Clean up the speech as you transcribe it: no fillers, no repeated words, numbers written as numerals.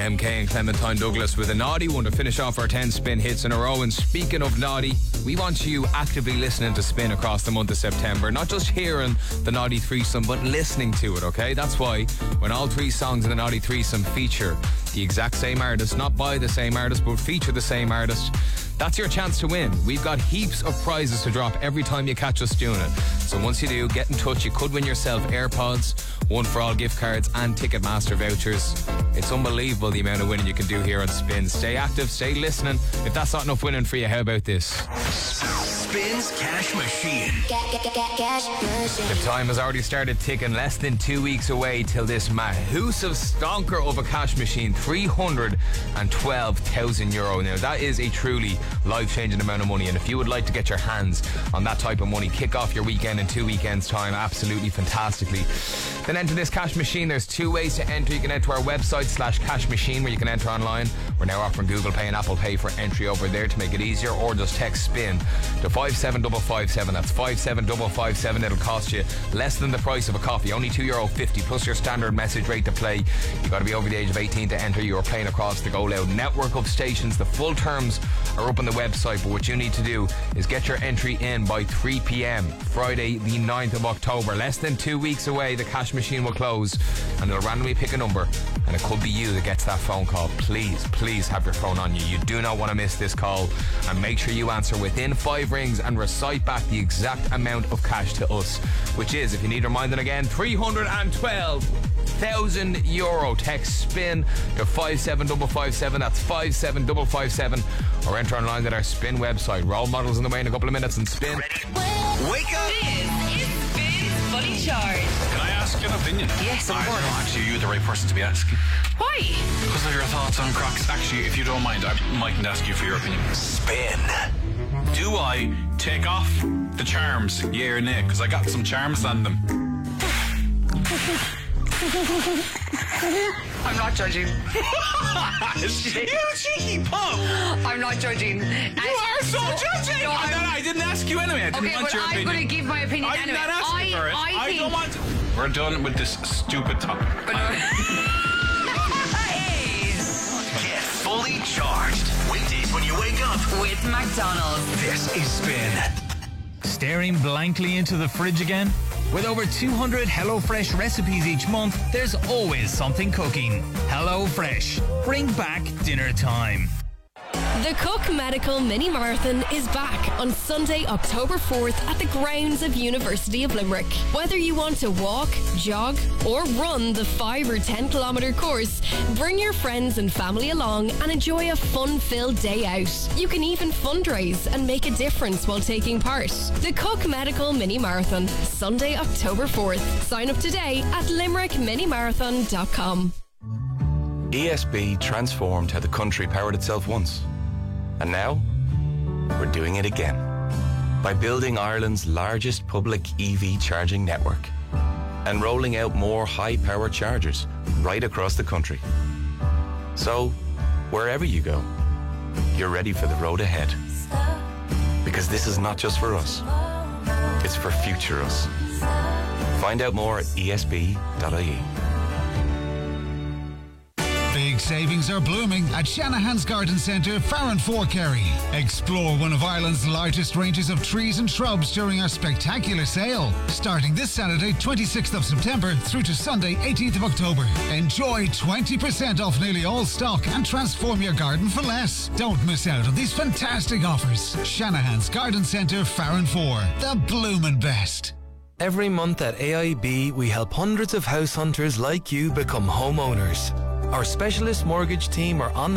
MK and Clementine Douglas with a naughty one to finish off our 10 spin hits in a row. And speaking of naughty, we want you actively listening to Spin across the month of September. Not just hearing the Naughty Threesome, but listening to it, okay? That's why when all three songs in the Naughty Threesome feature the exact same artist, not by the same artist, but feature the same artist, that's your chance to win. We've got heaps of prizes to drop every time you catch us doing it. So once you do, get in touch. You could win yourself AirPods, One for All gift cards and Ticketmaster vouchers. It's unbelievable the amount of winning you can do here on Spin. Stay active, stay listening. If that's not enough winning for you, how about this? Spin's Cash Machine. Cash machine. The time has already started ticking. Less than 2 weeks away till this massive stonker of a cash machine. €312,000. Now that is a truly life-changing amount of money, and if you would like to get your hands on that type of money, kick off your weekend in 2 weekends time absolutely fantastically, then enter this cash machine. There's two ways to enter. You can enter our website /cash machine, where you can enter online. We're now offering Google Pay and Apple Pay for entry over there to make it easier, or just text SPIN to 57557. That's 57557. It'll cost you less than the price of a coffee, only €2.50 plus your standard message rate to play. You've got to be over the age of 18 to enter. You are playing across the Go Loud network of stations. The full terms are up on the website, but what you need to do is get your entry in by 3 p.m. Friday the 9th of October. Less than 2 weeks away, the cash machine will close and it'll randomly pick a number, and it could be you that gets that phone call. Please have your phone on you. You do not want to miss this call, and make sure you answer within 5 rings and recite back the exact amount of cash to us, which is, if you need reminding again, €312,000. Text SPIN to 57557. That's 57557, or enter online at our Spin website. Role models in the way in a couple of minutes, and Spin. Ready? Wake up! This is Spin's Fully Charged. Can I ask an opinion? Yes, of course. No, actually, you're the right person to be asking. Why? Because of your thoughts on Crocs. Actually, if you don't mind, I mightn't ask you for your opinion. Spin. Do I take off the charms, yeah or nay? Because I got some charms on them. I'm not judging. You cheeky punk! I'm not judging. You are so judging! No, I didn't ask you anyway. I didn't okay, want but your I'm opinion. going to give my opinion I anyway. did not ask you for it. I don't want to. We're done with this stupid topic. But hey, Get fully charged. Weekdays when you wake up. with McDonald's. This is Spin. Staring blankly into the fridge again? With over 200 HelloFresh recipes each month, there's always something cooking. HelloFresh. Bring back dinner time. The Cook Medical Mini Marathon is back on Sunday, October 4th at the grounds of University of Limerick. Whether you want to walk, jog or run the 5 or 10 kilometre course, bring your friends and family along and enjoy a fun-filled day out. You can even fundraise and make a difference while taking part. The Cook Medical Mini Marathon, Sunday, October 4th. Sign up today at limerickminimarathon.com. ESB transformed how the country powered itself once. And now, we're doing it again. By building Ireland's largest public EV charging network and rolling out more high-power chargers right across the country. So, wherever you go, you're ready for the road ahead. Because this is not just for us. It's for future us. Find out more at esb.ie. Big savings are blooming at Shanahan's Garden Centre, Farranfore, Kerry. Explore one of Ireland's largest ranges of trees and shrubs during our spectacular sale. Starting this Saturday, 26th of September, through to Sunday, 18th of October. Enjoy 20% off nearly all stock and transform your garden for less. Don't miss out on these fantastic offers. Shanahan's Garden Centre, Farranfore. The bloomin' best. Every month at AIB, we help hundreds of house hunters like you become homeowners. Our specialist mortgage team are on